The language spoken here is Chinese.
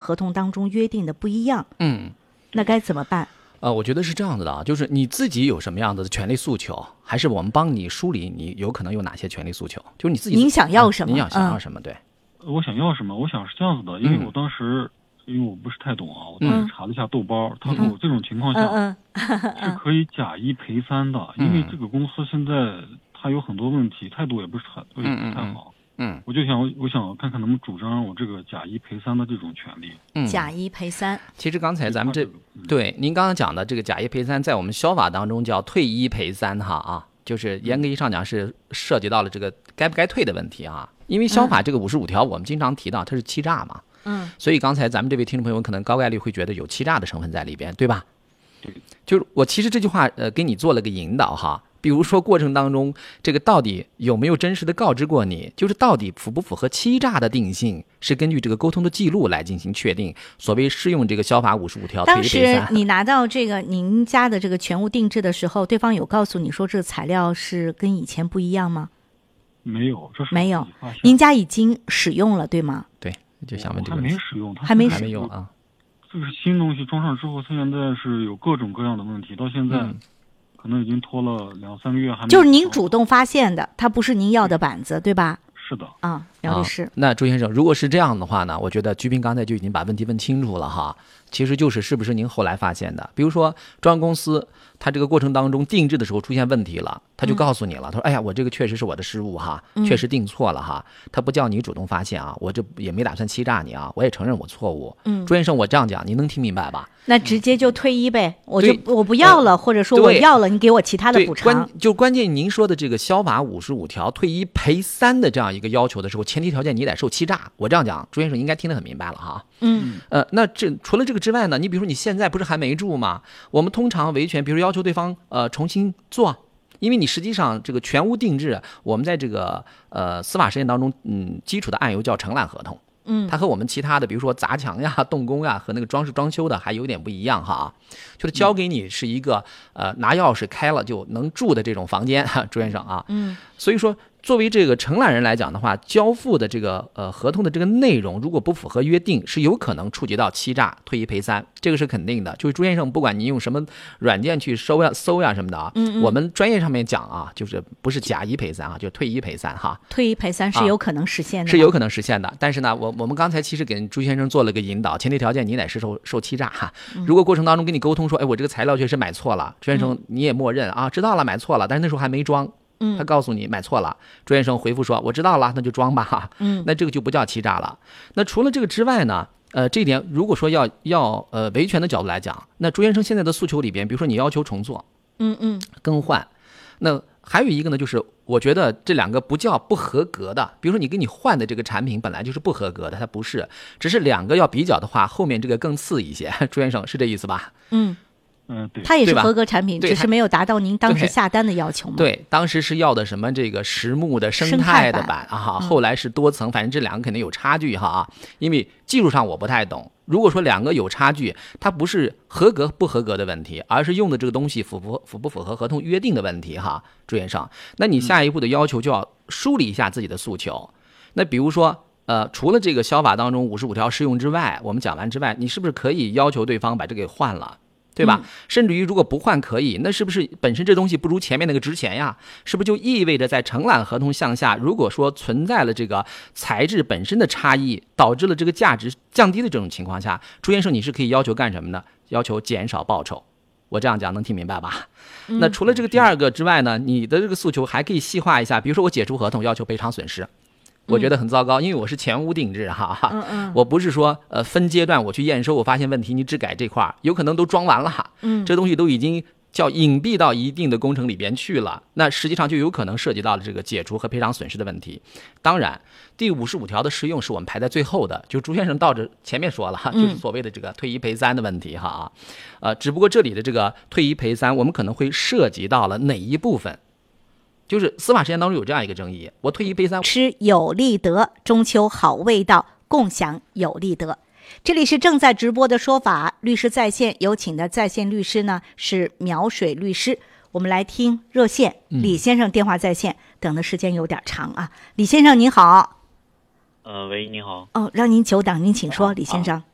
合同当中约定的不一样，那该怎么办？ 我觉得是这样子的啊，就是你自己有什么样的权利诉求，还是我们帮你梳理你有可能有哪些权利诉求？就是你自己您想要什么？ 你想要什么？对， 我想要什么？我想是这样子的，因为我当时，因为我不是太懂啊，我当时查了一下豆包，他说我这种情况下是可以假一赔三的，因为这个公司现在它有很多问题，态度也不太好。我想看看能不能主张我这个假一赔三的这种权利。 假一赔三。 其实刚才咱们对您刚刚讲的这个假一赔三，在我们消法当中叫退一赔三就是严格意义上讲是涉及到了这个该不该退的问题啊。因为消法这个55条我们经常提到它是欺诈嘛，所以刚才咱们这位听众朋友可能高概率会觉得有欺诈的成分在里边，对吧？ 对， 就是我其实这句话给你做了个引导哈。比如说过程当中，这个到底有没有真实的告知过你？就是到底符不符合欺诈的定性，是根据这个沟通的记录来进行确定。所谓适用这个消法55条退一赔三。 当时你拿到这个您家的这个全屋定制的时候，对方有告诉你说这个材料是跟以前不一样吗？ 没有，这是没有。您家已经使用了对吗？ 对，就想问这个问题。 还没使用， 还没使用啊。 这个新东西装上之后，它现在是有各种各样的问题，到现在。可能已经拖了2-3个月，还没。 就是您主动发现的，它不是您要的板子，对吧？ 是的。 苗律师。 那朱先生，如果是这样的话呢，我觉得居斌刚才就已经把问题问清楚了哈。其实就是是不是您后来发现的？比如说装修公司，它这个过程当中定制的时候出现问题了，他就告诉你了，他说：“哎呀，我这个确实是我的失误哈，确实定错了哈。”他不叫你主动发现啊，我这也没打算欺诈你啊，我也承认我错误。朱先生，我这样讲，您能听明白吧？ 那直接就退一呗，我不要了，或者说我要了，你给我其他的补偿。 关键您说的这个消法55条退一赔三的这样一个要求的时候，前提条件你得受欺诈。我这样讲，朱先生应该听得很明白了哈。那除了这个之外呢，你比如说你现在不是还没住吗？我们通常维权，比如要求对方重新做，因为你实际上这个全屋定制，我们在这个司法实践当中，基础的案由叫承揽合同。它和我们其他的，比如说砸墙呀、动工呀，和那个装饰装修的还有点不一样哈。就是交给你是一个拿钥匙开了就能住的这种房间，朱先生啊。所以说作为这个承揽人来讲的话，交付的这个合同的这个内容如果不符合约定，是有可能触及到欺诈、退一赔三，这个是肯定的。就是朱先生，不管您用什么软件去搜呀什么的啊，我们专业上面讲啊，就是不是假一赔三啊，就是退一赔三哈。 退一赔三是有可能实现的， 是有可能实现的。但是呢，我们刚才其实给朱先生做了个引导，前提条件你得是受欺诈哈。如果过程当中跟你沟通说，哎，我这个材料确实买错了，朱先生你也默认啊，知道了买错了，但是那时候还没装。他告诉你买错了，朱先生回复说我知道了，那就装吧哈。那这个就不叫欺诈了。那除了这个之外呢，这一点如果说要维权的角度来讲，那朱先生现在的诉求里边，比如说你要求重做，更换，那还有一个呢，就是我觉得这两个不叫不合格的，比如说你给你换的这个产品本来就是不合格的，它不是，只是两个要比较的话，后面这个更次一些。朱先生是这意思吧？ 对， 它也是合格产品，只是没有达到您当时下单的要求嘛。 对，当时是要的什么这个实木的生态的版啊，后来是多层，反正这两个肯定有差距哈。因为技术上我不太懂，如果说两个有差距，它不是合格不合格的问题，而是用的这个东西符不符合合同约定的问题哈。朱先生，那你下一步的要求就要梳理一下自己的诉求。那比如说除了这个消法当中55条适用之外，我们讲完之外，你是不是可以要求对方把这个给换了？对吧？甚至于如果不换可以，那是不是本身这东西不如前面那个值钱呀？是不是就意味着在承揽合同项下，如果说存在了这个材质本身的差异，导致了这个价值降低的这种情况下，朱先生你是可以要求干什么呢？要求减少报酬。我这样讲能听明白吧？那除了这个第二个之外呢，你的这个诉求还可以细化一下，比如说我解除合同要求赔偿损失。我觉得很糟糕，因为我是全屋定制哈，我不是说分阶段我去验收，我发现问题你只改这块，有可能都装完了，这东西都已经叫隐蔽到一定的工程里边去了，那实际上就有可能涉及到了这个解除和赔偿损失的问题。当然，第55条的适用是我们排在最后的，就朱先生到这前面说了，就是所谓的这个退一赔三的问题哈，只不过这里的这个退一赔三，我们可能会涉及到了哪一部分？就是司法实践当中有这样一个争议，我退一赔三， 吃有利得，中秋好味道，共享有利得。这里是正在直播的说法律师在线，有请的在线律师呢是苗水律师。我们来听热线，李先生电话在线，等的时间有点长啊。李先生您好。 喂，你好。 让您久等，您请说，李先生。